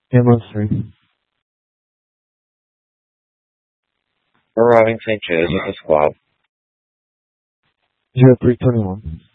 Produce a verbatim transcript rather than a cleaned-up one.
Ambulance three. Arriving Saint Joseph, a squad. Zero three twenty one.